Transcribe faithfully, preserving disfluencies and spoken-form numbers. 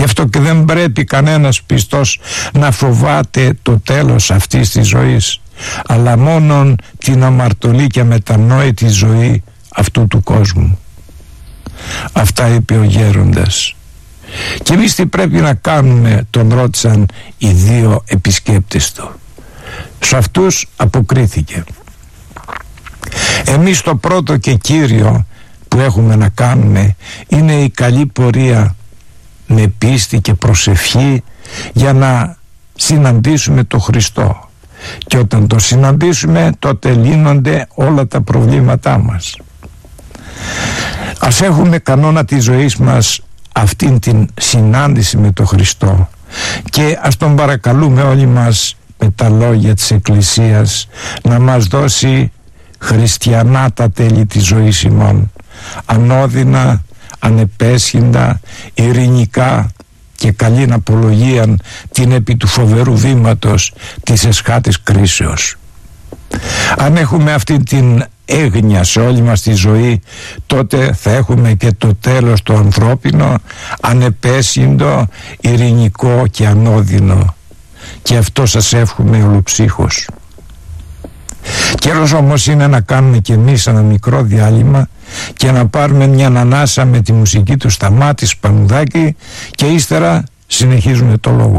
αυτό και δεν πρέπει κανένας πιστός να φοβάται το τέλος αυτής της ζωής, αλλά μόνον την αμαρτωλή και μετανόητη ζωή αυτού του κόσμου. Αυτά είπε ο γέροντας. Και εμείς τι πρέπει να κάνουμε, τον ρώτησαν οι δύο επισκέπτες του. Σε αυτούς αποκρίθηκε: εμείς το πρώτο και κύριο που έχουμε να κάνουμε είναι η καλή πορεία με πίστη και προσευχή για να συναντήσουμε τον Χριστό, και όταν το συναντήσουμε τότε λύνονται όλα τα προβλήματά μας. Ας έχουμε κανόνα της ζωής μας αυτήν την συνάντηση με τον Χριστό και ας τον παρακαλούμε όλοι μας με τα λόγια της Εκκλησίας να μας δώσει χριστιανά τα τέλη της ζωής ημών, ανώδυνα, ανεπέσχυντα, ειρηνικά και καλήν απολογίαν την επί του φοβερού βήματος της εσχάτης κρίσεως. Αν έχουμε αυτή την έγνοια σε όλη μας τη ζωή, τότε θα έχουμε και το τέλος το ανθρώπινο, ανεπέσχυντο, ειρηνικό και ανώδυνο, και αυτό σας εύχομαι ολοψύχως. Καιρός όμως είναι να κάνουμε κι εμείς ένα μικρό διάλειμμα και να πάρουμε μια ανάσα με τη μουσική του Σταμάτη Σπανουδάκη, και ύστερα συνεχίζουμε το λόγο.